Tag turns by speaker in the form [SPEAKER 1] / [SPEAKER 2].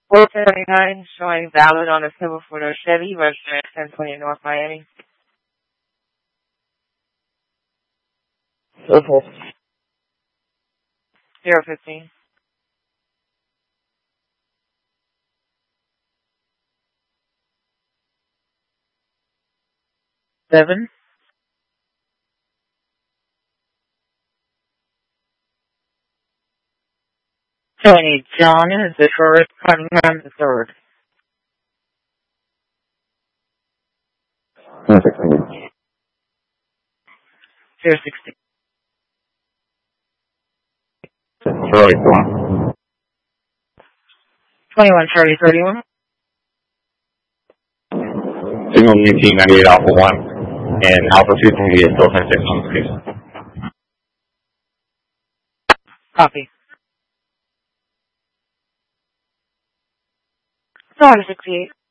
[SPEAKER 1] 439 showing valid on a silver four-door Chevy, registered at 1020 North Miami.
[SPEAKER 2] Okay.
[SPEAKER 1] 015. 7. Tony John is the first, Cunningham the third. 060.
[SPEAKER 2] Charlie 1.
[SPEAKER 1] 21 Charlie 31.
[SPEAKER 2] Signal 1998 Alpha 1. And Alpha 2 can be still 10 6 on the screen.
[SPEAKER 1] Copy. 68.